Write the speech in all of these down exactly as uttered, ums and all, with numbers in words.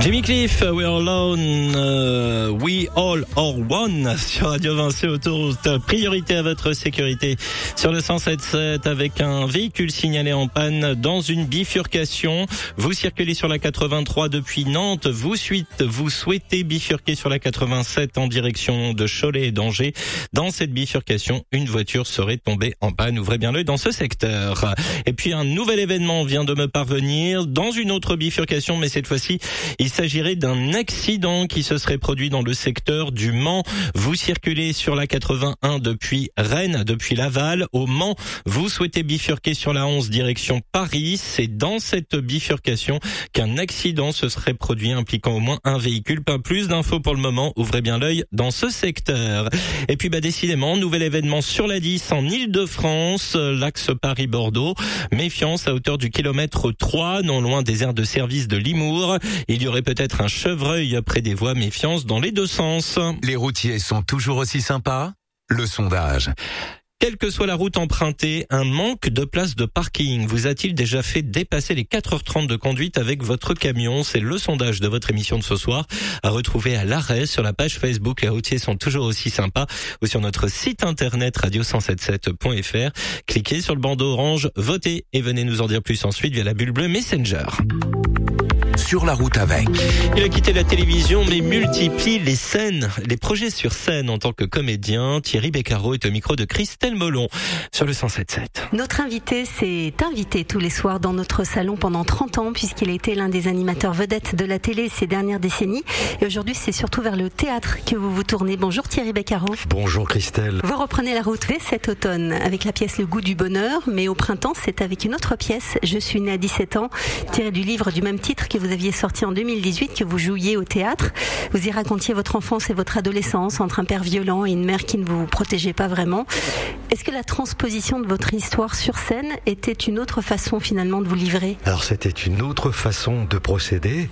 Jimmy Cliff, We Are Alone, euh, We All Are One sur Radio Vinci Autoroute. Priorité à votre sécurité sur le cent sept sept avec un véhicule signalé en panne dans une bifurcation. Vous circulez sur la quatre-vingt-trois depuis Nantes. Vous, suite, vous souhaitez bifurquer sur la quatre-vingt-sept en direction de Cholet et d'Angers. Dans cette bifurcation, une voiture serait tombée en panne. Ouvrez bien l'œil dans ce secteur. Et puis un nouvel événement vient de me parvenir dans une autre bifurcation, mais cette fois-ci, il s'agirait d'un accident qui se serait produit dans le secteur du Mans. Vous circulez sur la quatre-vingt-un depuis Rennes, depuis Laval. Au Mans, vous souhaitez bifurquer sur la onze direction Paris. C'est dans cette bifurcation qu'un accident se serait produit impliquant au moins un véhicule. Pas plus d'infos pour le moment. Ouvrez bien l'œil dans ce secteur. Et puis, bah, décidément, nouvel événement sur la dix en Île-de-France, l'axe Paris-Bordeaux. Méfiance à hauteur du kilomètre trois, non loin des aires de service de Limours. Il y aurait peut-être un chevreuil près des voies, méfiance dans les deux sens. Les routiers sont toujours aussi sympas ? Le sondage. Quelle que soit la route empruntée, un manque de places de parking vous a-t-il déjà fait dépasser les quatre heures trente de conduite avec votre camion ? C'est le sondage de votre émission de ce soir, à retrouver à l'arrêt sur la page Facebook. Les routiers sont toujours aussi sympas, ou sur notre site internet radio cent soixante-dix-sept point f r. Cliquez sur le bandeau orange, votez et venez nous en dire plus ensuite via la bulle bleue Messenger. Sur la route avec. Il a quitté la télévision mais multiplie les scènes, les projets sur scène en tant que comédien. Thierry Beccaro est au micro de Christelle Molon sur le cent sept sept. Notre invité s'est invité tous les soirs dans notre salon pendant trente ans puisqu'il a été l'un des animateurs vedettes de la télé ces dernières décennies. Et aujourd'hui, c'est surtout vers le théâtre que vous vous tournez. Bonjour Thierry Beccaro. Bonjour Christelle. Vous reprenez la route cet automne avec la pièce Le goût du bonheur, mais au printemps, c'est avec une autre pièce, Je suis né à dix-sept ans, tirée du livre du même titre que vous aviez sorti en deux mille dix-huit, que vous jouiez au théâtre. Vous y racontiez votre enfance et votre adolescence entre un père violent et une mère qui ne vous protégeait pas vraiment. Est-ce que la transposition de votre histoire sur scène était une autre façon finalement de vous livrer ? Alors c'était une autre façon de procéder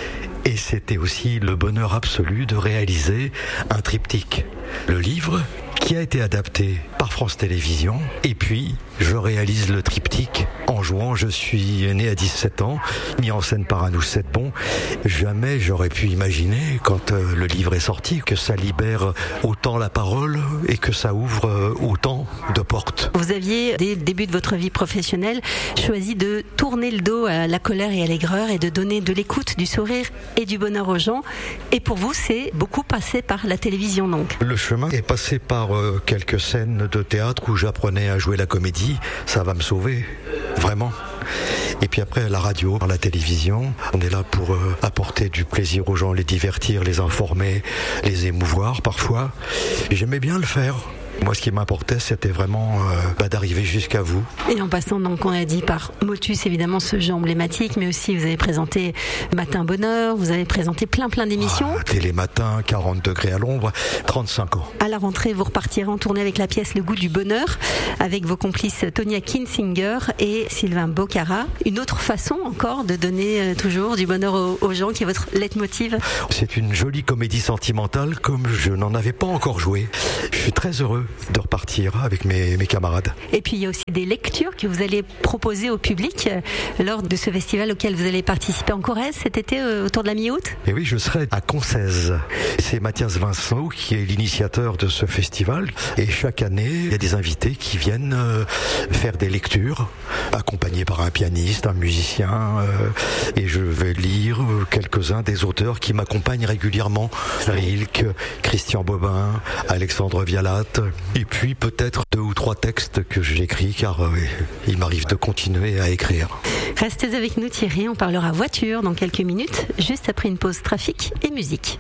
et c'était aussi le bonheur absolu de réaliser un triptyque. Le livre qui a été adapté par France Télévisions et puis je réalise le triptyque en jouant Je suis né à dix-sept ans, mis en scène par Anouche Setbon. Jamais j'aurais pu imaginer, quand euh, le livre est sorti, que ça libère autant la parole et que ça ouvre euh, autant de portes. Vous aviez, dès le début de votre vie professionnelle, choisi de tourner le dos à la colère et à l'aigreur et de donner de l'écoute, du sourire et du bonheur aux gens. Et pour vous, c'est beaucoup passé par la télévision donc. Le chemin est passé par euh, quelques scènes de théâtre où j'apprenais à jouer la comédie. Ça va me sauver, vraiment. Et puis après, la radio, la télévision, on est là pour euh, apporter du plaisir aux gens, les divertir, les informer, les émouvoir parfois. Et j'aimais bien le faire. Moi, ce qui m'importait, c'était vraiment euh, bah, d'arriver jusqu'à vous. Et en passant, donc, on a dit par Motus, évidemment, ce jeu emblématique, mais aussi vous avez présenté Matin Bonheur, vous avez présenté plein plein d'émissions. Ah, Télématin, quarante degrés à l'ombre, trente-cinq ans. À la rentrée, vous repartirez en tournée avec la pièce Le goût du bonheur, avec vos complices Tonia Kinsinger et Sylvain Bocara. Une autre façon encore de donner euh, toujours du bonheur aux, aux gens, qui est votre leitmotiv. C'est une jolie comédie sentimentale, comme je n'en avais pas encore joué. Je suis très heureux de repartir avec mes, mes camarades. Et puis il y a aussi des lectures que vous allez proposer au public euh, lors de ce festival auquel vous allez participer en Corrèze cet été euh, autour de la mi-août. Et oui, je serai à Concèze. C'est Mathias Vincent qui est l'initiateur de ce festival. Et chaque année, il y a des invités qui viennent euh, faire des lectures, accompagnés par un pianiste, un musicien. Euh, et je vais lire quelques-uns des auteurs qui m'accompagnent régulièrement. Rilke, Christian Bobin, Alexandre Vialat. Et puis peut-être deux ou trois textes que j'écris, car euh, il m'arrive de continuer à écrire. Restez avec nous Thierry, on parlera voiture dans quelques minutes, juste après une pause trafic et musique.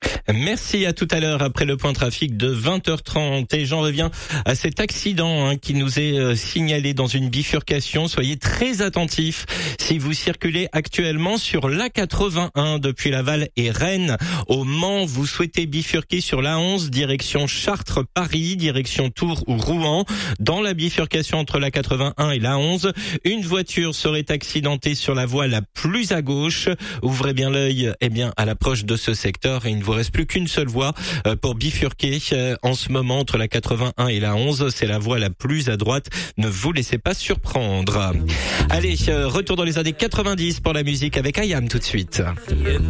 Merci, à tout à l'heure après le point trafic de vingt heures trente. Et j'en reviens à cet accident hein, qui nous est euh, signalé dans une bifurcation. Soyez très attentifs si vous circulez actuellement sur l'A quatre-vingt-un depuis Laval et Rennes. Au Mans, vous souhaitez bifurquer sur l'A onze, direction Chartres-Paris, direction Tours ou Rouen. Dans la bifurcation entre l'A quatre-vingt-un et l'A onze, une voiture serait accidentée sur la voie la plus à gauche. Ouvrez bien l'œil eh bien, à l'approche de ce secteur et il ne vous reste plus qu'une seule voie pour bifurquer en ce moment entre la quatre-vingt-un et la onze. C'est la voie la plus à droite. Ne vous laissez pas surprendre. Allez, retour dans les années quatre-vingt-dix pour la musique avec I Am tout de suite.